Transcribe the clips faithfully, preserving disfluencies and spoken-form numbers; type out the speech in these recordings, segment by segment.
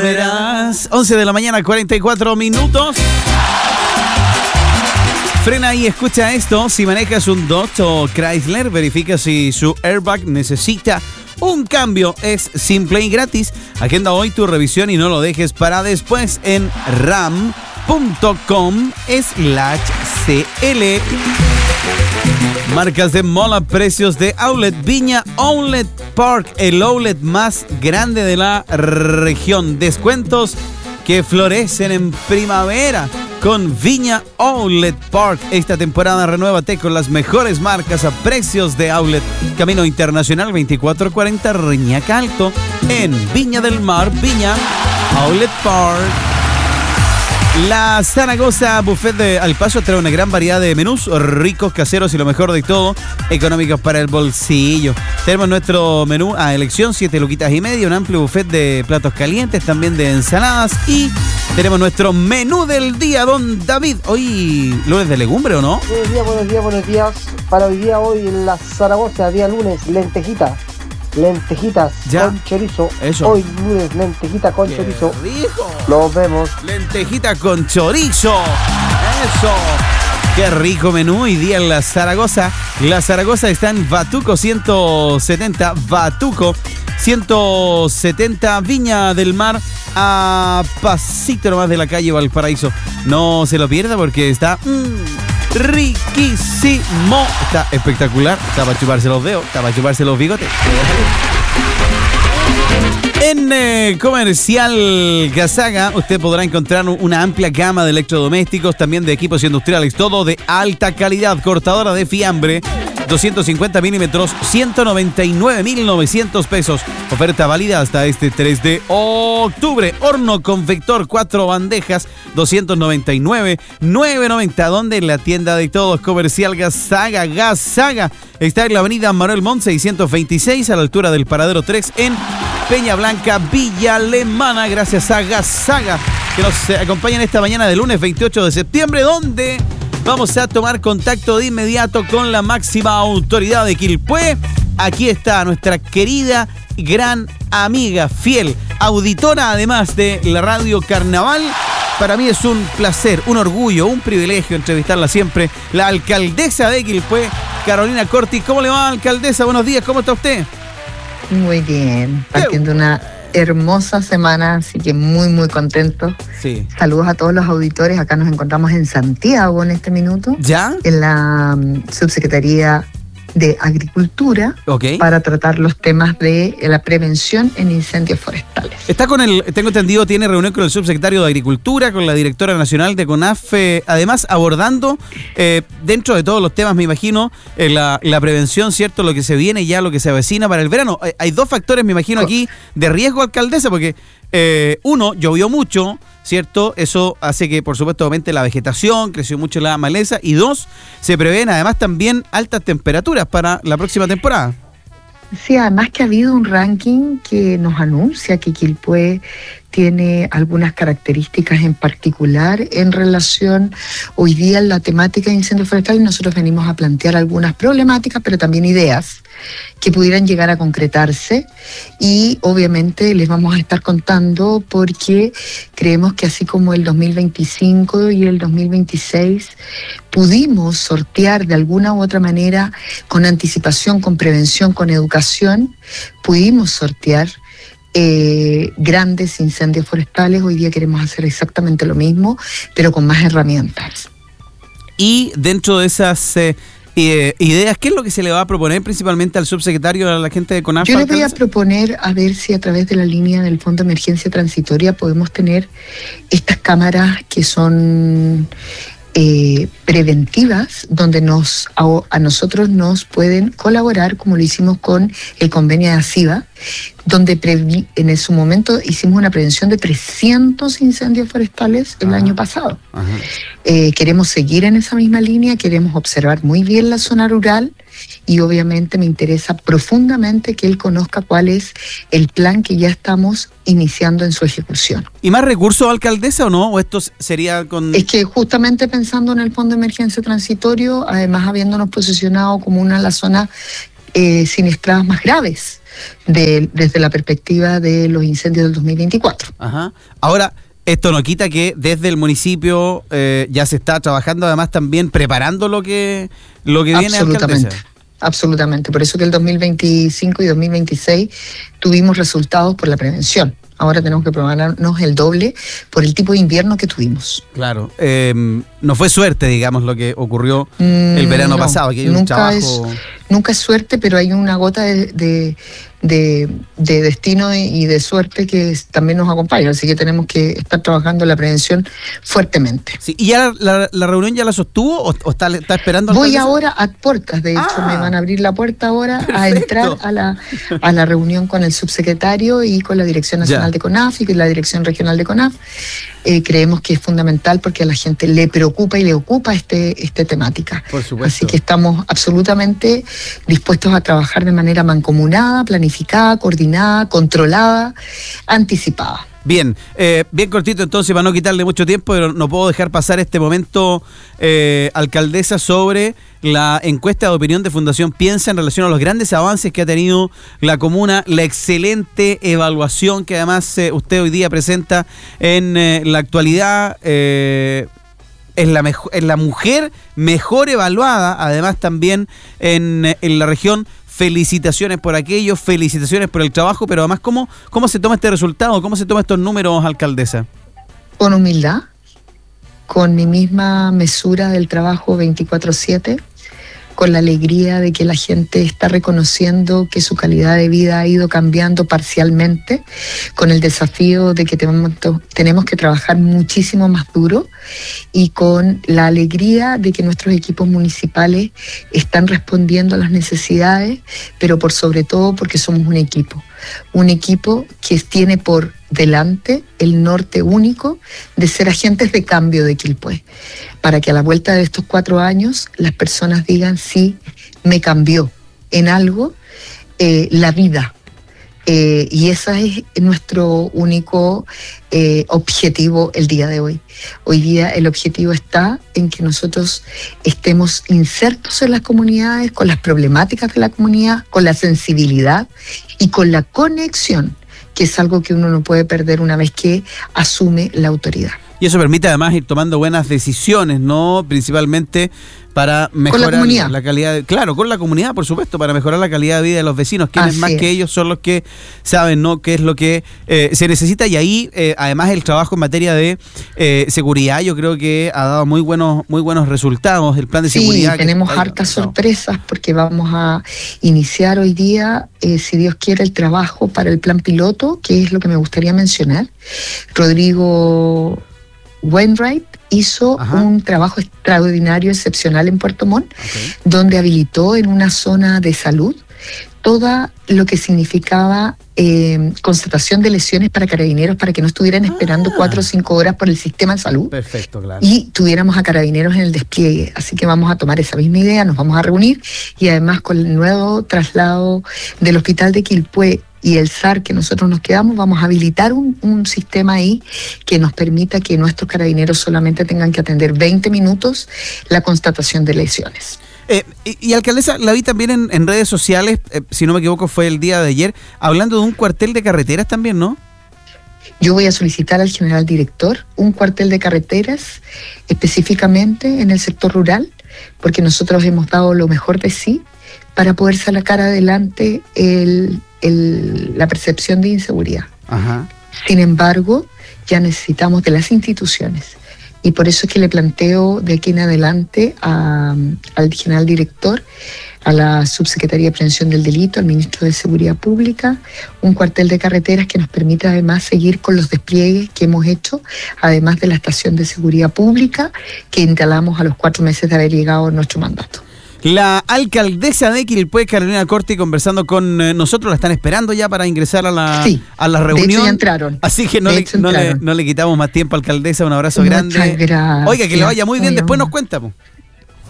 volverás. once de la mañana, cuarenta y cuatro minutos. Frena y escucha esto. Si manejas un Dodge o Chrysler, verifica si su airbag necesita un cambio. Es simple y gratis. Agenda hoy tu revisión y no lo dejes para después en ram punto com slash cl. Marcas de mola, precios de outlet. Viña Outlet Park, el outlet más grande de la región. Descuentos que florecen en primavera con Viña Outlet Park. Esta temporada renuévate con las mejores marcas a precios de outlet. Camino Internacional veinticuatro cuarenta, Reñaca Alto, en Viña del Mar. Viña Outlet Park. La Zaragoza Buffet de Al Paso trae una gran variedad de menús ricos, caseros y lo mejor de todo, económicos para el bolsillo. Tenemos nuestro menú a elección, siete luquitas y media, un amplio buffet de platos calientes, también de ensaladas, y tenemos nuestro menú del día, don David. Hoy lunes de legumbre, ¿o no? Buenos días, buenos días, buenos días. Para hoy día, hoy en la Zaragoza, día lunes, lentejitas. Lentejitas ya. Con chorizo. Eso. Hoy lunes, lentejita con ¡Qué chorizo. rico! Los vemos. Lentejita con chorizo. Eso. Qué rico menú hoy día en la Zaragoza. La Zaragoza está en Batuco ciento setenta. Batuco ciento setenta, Viña del Mar, a pasito nomás de la calle Valparaíso. No se lo pierda porque está mmm, riquísimo. Está espectacular. Está para chuparse los dedos. Está para chuparse los bigotes. En eh, Comercial Gazaga usted podrá encontrar una amplia gama de electrodomésticos, también de equipos industriales, todo de alta calidad. Cortadora de fiambre, doscientos cincuenta milímetros, ciento noventa y nueve mil novecientos pesos. Oferta válida hasta este tres de octubre. Horno convector, cuatro bandejas, doscientos noventa y nueve mil novecientos noventa. ¿Dónde? En la tienda de todos. Comercial Gazaga. Gazaga está en la avenida Manuel Montt seiscientos veintiséis, a la altura del paradero tres, en Peña Blanca, Villa Alemana. Gracias a Gazaga, que nos acompañan esta mañana de lunes veintiocho de septiembre, donde vamos a tomar contacto de inmediato con la máxima autoridad de Quilpué. Aquí está nuestra querida, gran amiga, fiel, auditora además de la Radio Carnaval. Para mí es un placer, un orgullo, un privilegio entrevistarla siempre, la alcaldesa de Quilpué, Carolina Corti. ¿Cómo le va, alcaldesa? Buenos días, ¿cómo está usted? Muy bien, partiendo una hermosa semana, así que muy, muy contento. Sí. Saludos a todos los auditores. Acá nos encontramos en Santiago en este minuto. ¿Ya? En la um, Subsecretaría de Agricultura, okay, para tratar los temas de la prevención en incendios forestales. Está con el, tengo entendido, tiene reunión con el subsecretario de Agricultura, con la directora nacional de CONAF, eh, además abordando, eh, dentro de todos los temas, me imagino, eh, la, la prevención, ¿cierto? Lo que se viene ya, lo que se avecina para el verano. Hay, hay dos factores, me imagino, aquí de riesgo, alcaldesa, porque eh, uno, llovió mucho, ¿cierto? Eso hace que, por supuesto, aumente la vegetación, creció mucho la maleza, y dos, se prevén además también altas temperaturas para la próxima temporada. Sí, además que ha habido un ranking que nos anuncia que Quilpué tiene algunas características en particular en relación hoy día en la temática de incendios forestales. Nosotros venimos a plantear algunas problemáticas, pero también ideas que pudieran llegar a concretarse, y obviamente les vamos a estar contando porque creemos que así como el dos mil veinticinco y el dos mil veintiséis pudimos sortear de alguna u otra manera con anticipación, con prevención, con educación, pudimos sortear Eh, grandes incendios forestales. Hoy día queremos hacer exactamente lo mismo, pero con más herramientas. Y dentro de esas eh, eh, ideas, ¿qué es lo que se le va a proponer principalmente al subsecretario, a la gente de CONAF? Yo le voy a proponer a ver si a través de la línea del Fondo de Emergencia Transitoria podemos tener estas cámaras que son Eh, preventivas, donde nos a, a nosotros nos pueden colaborar, como lo hicimos con el convenio de ASIVA, donde previ, en su momento hicimos una prevención de trescientos incendios forestales el Ajá. año pasado. Ajá. Eh, queremos seguir en esa misma línea, queremos observar muy bien la zona rural, y obviamente me interesa profundamente que él conozca cuál es el plan que ya estamos iniciando en su ejecución. ¿Y más recursos, alcaldesa, o no? ¿O esto sería con...? Es que justamente pensando en el Fondo de Emergencia Transitorio, además habiéndonos posicionado como una de las zonas eh, siniestradas más graves de, desde la perspectiva de los incendios del dos mil veinticuatro. Ajá. Ahora, esto no quita que desde el municipio eh, ya se está trabajando, además también preparando lo que, lo que viene. Absolutamente. Alcaldesa. Absolutamente. Por eso que el dos mil veinticinco y dos mil veintiséis tuvimos resultados por la prevención. Ahora tenemos que prepararnos el doble por el tipo de invierno que tuvimos. Claro. Eh, no fue suerte, digamos, lo que ocurrió el verano no, pasado. Aquí hay un nunca, trabajo... es, nunca es suerte, pero hay una gota de, de, de, de destino y de suerte que es, también nos acompaña. Así que tenemos que estar trabajando en la prevención fuertemente. Sí. ¿Y ya la, la, la reunión ya la sostuvo o, o está, está esperando? Voy ahora a puertas, de hecho, ah, me van a abrir la puerta ahora. Perfecto. A entrar a la, a la reunión con el subsecretario y con la Dirección Nacional ya. de CONAF y con la Dirección Regional de CONAF. Eh, creemos que es fundamental porque a la gente le preocupa y le ocupa este, esta temática. Por supuesto. Así que estamos absolutamente dispuestos a trabajar de manera mancomunada, planificada, coordinada, controlada, anticipada. Bien, eh, bien cortito entonces para no quitarle mucho tiempo, pero no puedo dejar pasar este momento, eh, alcaldesa, sobre la encuesta de opinión de Fundación Piensa en relación a los grandes avances que ha tenido la comuna, la excelente evaluación que además eh, usted hoy día presenta en eh, la actualidad. Eh, Es la, mejor, es la mujer mejor evaluada, además también en, en la región. Felicitaciones por aquello, felicitaciones por el trabajo, pero además, ¿cómo, cómo se toma este resultado? ¿Cómo se toma estos números, alcaldesa? Con humildad, con mi misma mesura del trabajo veinticuatro siete, con la alegría de que la gente está reconociendo que su calidad de vida ha ido cambiando parcialmente, con el desafío de que tenemos, tenemos que trabajar muchísimo más duro y con la alegría de que nuestros equipos municipales están respondiendo a las necesidades, pero por sobre todo porque somos un equipo, un equipo que tiene por delante el norte único de ser agentes de cambio de Quilpué, para que a la vuelta de estos cuatro años las personas digan sí, me cambió en algo eh, la vida. Eh, y ese es nuestro único eh, objetivo el día de hoy. Hoy día el objetivo está en que nosotros estemos insertos en las comunidades, con las problemáticas de la comunidad, con la sensibilidad y con la conexión, que es algo que uno no puede perder una vez que asume la autoridad. Y eso permite además ir tomando buenas decisiones, ¿no? Principalmente para mejorar la, la calidad de, claro, con la comunidad, por supuesto, para mejorar la calidad de vida de los vecinos, quienes más es. que ellos son los que saben, ¿no?, qué es lo que eh, se necesita. Y ahí, eh, además, el trabajo en materia de eh, seguridad, yo creo que ha dado muy buenos, muy buenos resultados. El plan de sí, seguridad. Sí, tenemos que, hartas no. sorpresas porque vamos a iniciar hoy día, eh, si Dios quiere, el trabajo para el plan piloto, que es lo que me gustaría mencionar. Rodrigo Wainwright hizo Ajá. un trabajo extraordinario, excepcional en Puerto Montt, okay. donde habilitó en una zona de salud todo lo que significaba eh, constatación de lesiones para carabineros, para que no estuvieran esperando ah. cuatro o cinco horas por el sistema de salud. Perfecto, claro. Y tuviéramos a carabineros en el despliegue. Así que vamos a tomar esa misma idea, nos vamos a reunir y además con el nuevo traslado del hospital de Quilpué y el S A R que nosotros nos quedamos, vamos a habilitar un, un sistema ahí que nos permita que nuestros carabineros solamente tengan que atender veinte minutos la constatación de lesiones. Eh, y, y alcaldesa, la vi también en, en redes sociales, eh, si no me equivoco fue el día de ayer, hablando de un cuartel de carreteras también, ¿no? Yo voy a solicitar al general director un cuartel de carreteras específicamente en el sector rural, porque nosotros hemos dado lo mejor de sí para poder sacar adelante el, el, la percepción de inseguridad. Ajá. Sin embargo, ya necesitamos de las instituciones. Y por eso es que le planteo de aquí en adelante a, al general director, a la subsecretaría de Prevención del Delito, al ministro de Seguridad Pública, un cuartel de carreteras que nos permita además seguir con los despliegues que hemos hecho, además de la estación de seguridad pública que instalamos a los cuatro meses de haber llegado nuestro mandato. La alcaldesa de Quilpué, Carolina Corti, conversando con nosotros, la están esperando ya para ingresar a la, sí, a la reunión. De hecho ya entraron. Así que no, le, no, le, no le quitamos más tiempo, alcaldesa. Un abrazo Muchas grande. Gracias. Oiga, que le vaya muy bien, muy después nos cuenta.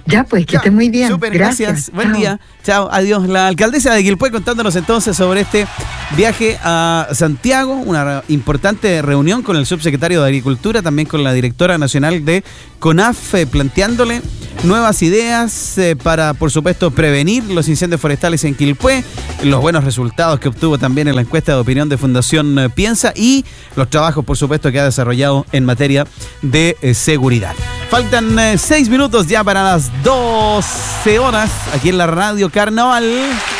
Ya, pues, que Ya, esté muy bien. Súper, gracias. gracias. Buen Chao. día. Chao, adiós. La alcaldesa de Quilpué contándonos entonces sobre este viaje a Santiago, una importante reunión con el subsecretario de Agricultura, también con la directora nacional de CONAF, eh, planteándole nuevas ideas eh, para, por supuesto, prevenir los incendios forestales en Quilpué, los buenos resultados que obtuvo también en la encuesta de opinión de Fundación eh, Piensa y los trabajos, por supuesto, que ha desarrollado en materia de eh, seguridad. Faltan eh, seis minutos ya para las doce horas aquí en la Radio Carnaval.